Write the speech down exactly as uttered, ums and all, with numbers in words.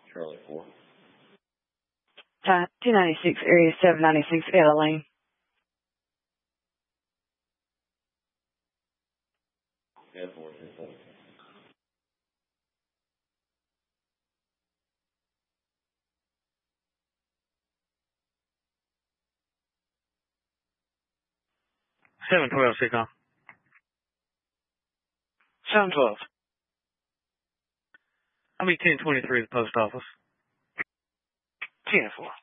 Charlie four. two ninety-six, area seven ninety-six, Ella Lane. Yeah, four two seven. seven twelve, Seacom. seven twelve. I'll be ten twenty-three at the post office. ten four.